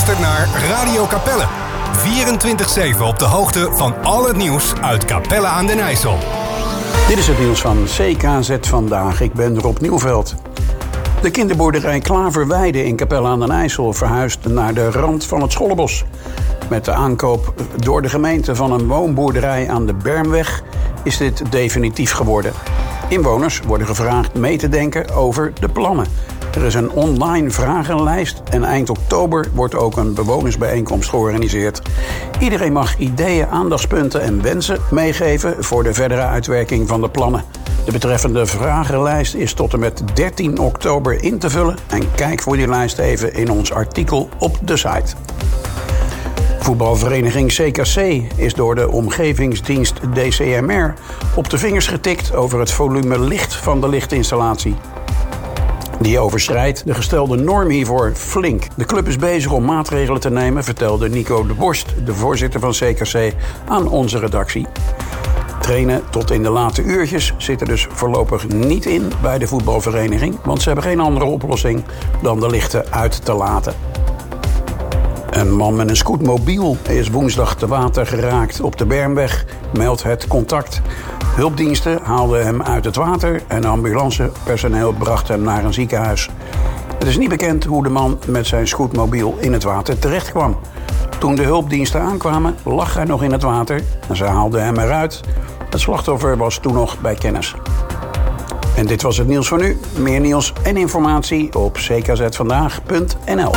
luistert naar Radio Capelle. 24/7 op de hoogte van al het nieuws uit Capelle aan den IJssel. Dit is het nieuws van CKZ Vandaag. Ik ben Rob Nieuwveld. De kinderboerderij Klaverweide in Capelle aan den IJssel verhuist naar de rand van het Schollebos. Met de aankoop door de gemeente van een woonboerderij aan de Bermweg is dit definitief geworden. Inwoners worden gevraagd mee te denken over de plannen. Er is een online vragenlijst en eind oktober wordt ook een bewonersbijeenkomst georganiseerd. Iedereen mag ideeën, aandachtspunten en wensen meegeven voor de verdere uitwerking van de plannen. De betreffende vragenlijst is tot en met 13 oktober in te vullen en kijk voor die lijst even in ons artikel op de site. Voetbalvereniging CKC is door de omgevingsdienst DCMR op de vingers getikt over het volume licht van de lichtinstallatie. Die overschrijdt de gestelde norm hiervoor flink. De club is bezig om maatregelen te nemen, vertelde Nico de Borst, de voorzitter van CKC, aan onze redactie. Trainen tot in de late uurtjes zit er dus voorlopig niet in bij de voetbalvereniging, want ze hebben geen andere oplossing dan de lichten uit te laten. Een man met een scootmobiel is woensdag te water geraakt op de Bermweg, meldt het Contact. Hulpdiensten haalden hem uit het water en ambulancepersoneel bracht hem naar een ziekenhuis. Het is niet bekend hoe de man met zijn scootmobiel in het water terecht kwam. Toen de hulpdiensten aankwamen, lag hij nog in het water en ze haalden hem eruit. Het slachtoffer was toen nog bij kennis. En dit was het nieuws voor nu. Meer nieuws en informatie op ckzvandaag.nl.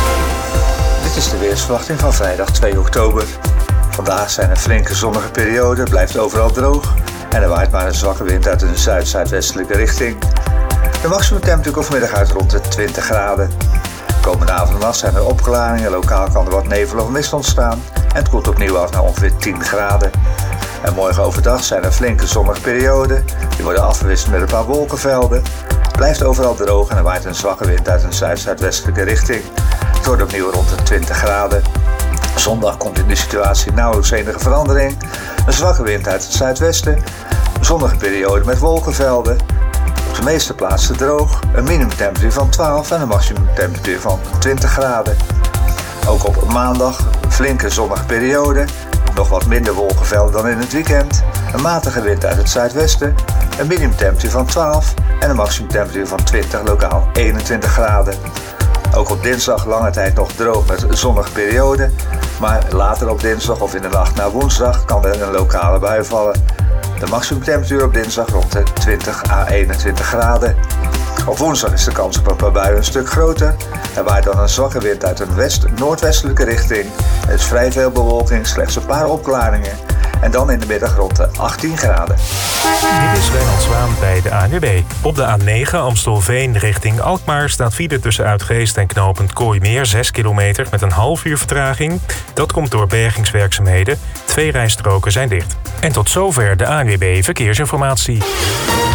Dit is de weersverwachting van vrijdag 2 oktober. Vandaag zijn er flinke zonnige perioden, blijft overal droog en er waait maar een zwakke wind uit een zuid-zuidwestelijke richting. De maximumtemperatuur vanmiddag uit rond de 20 graden. Komende avond en nacht zijn er opklaringen, lokaal kan er wat nevel of mist ontstaan en het koelt opnieuw af naar ongeveer 10 graden. En morgen overdag zijn er flinke zonnige perioden, die worden afgewisseld met een paar wolkenvelden. Het blijft overal droog en er waait een zwakke wind uit een zuid-zuidwestelijke richting. Het wordt opnieuw rond de 20 graden. Zondag komt in de situatie nauwelijks enige verandering. Een zwakke wind uit het zuidwesten. Een zonnige periode met wolkenvelden. Op de meeste plaatsen droog. Een minimumtemperatuur van 12 en een maximumtemperatuur van 20 graden. Ook op maandag een flinke zonnige periode. Nog wat minder wolkenvelden dan in het weekend. Een matige wind uit het zuidwesten. Een minimumtemperatuur van 12 en een maximumtemperatuur van 20, lokaal 21 graden. Ook op dinsdag lange tijd nog droog met een zonnige periode. Maar later op dinsdag of in de nacht naar woensdag kan er een lokale bui vallen. De maximumtemperatuur op dinsdag rond de 20 à 21 graden. Op woensdag is de kans op een paar buien een stuk groter. Er waait dan een zwakke wind uit een noordwestelijke richting. Er is vrij veel bewolking, slechts een paar opklaringen. En dan in de middag rond de 18 graden. Dit is Wijnand Zwaan bij de ANWB. Op de A9 Amstelveen richting Alkmaar staat file tussen Uitgeest en knooppunt Kooimeer 6 kilometer met een half uur vertraging. Dat komt door bergingswerkzaamheden. 2 rijstroken zijn dicht. En tot zover de ANWB Verkeersinformatie.